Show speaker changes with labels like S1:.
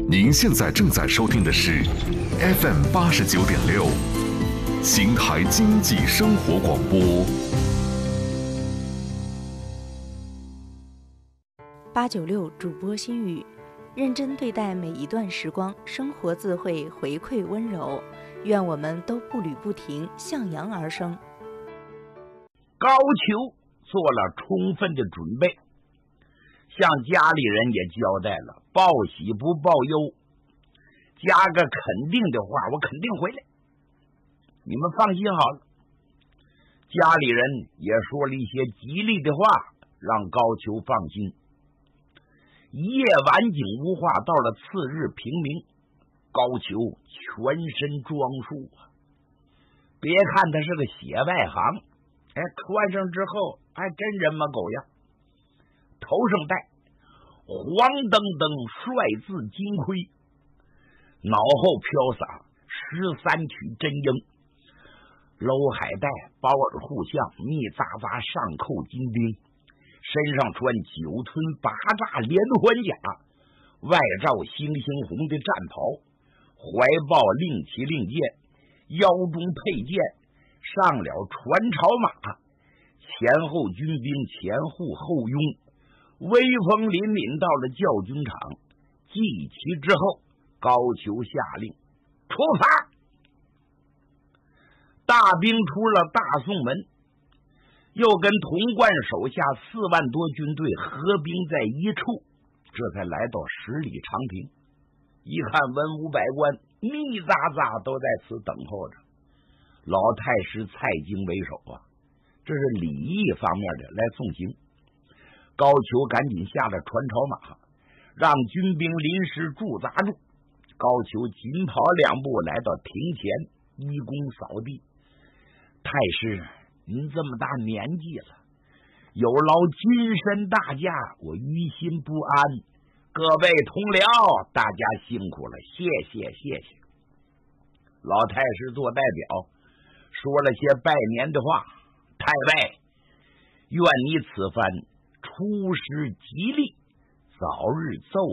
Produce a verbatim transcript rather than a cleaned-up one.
S1: 您现在正在收听的是 F M 八十九点六，邢台经济生活广播。
S2: 八九六主播心语，认真对待每一段时光，生活自会回馈温柔。愿我们都步履不停，向阳而生。
S3: 高俅做了充分的准备，向家里人也交代了，报喜不报忧，加个肯定的话，我肯定回来，你们放心好了。家里人也说了一些吉利的话，让高俅放心。一夜晚景无话，到了次日平明，高俅全身装束啊，别看他是个写外行，哎，穿上之后还真人模狗样，头上戴黄澄澄帅字金盔，脑后飘洒十三曲真缨，搂海带，包耳护项，密匝匝上扣金钉，身上穿九寸八炸连环甲，外罩猩猩红的战袍，怀抱令旗令箭，腰中佩剑，上了传朝马，前后军兵前护后拥，威风凛凛到了教军场。祭旗之后，高俅下令出发。大兵出了大宋门，又跟潼关手下四万多军队合兵在一处，这才来到十里长亭。一看文武百官密匝匝都在此等候着，老太师蔡京为首啊，这是礼义方面的来送行。高俅赶紧下了传朝马，让军兵临时驻扎住。高俅紧跑两步来到庭前，一躬扫地。太师，您这么大年纪了，有劳金身大驾，我于心不安。各位同僚，大家辛苦了，谢谢谢谢。老太师做代表说了些拜年的话，太尉，愿你此番出师吉利，早日奏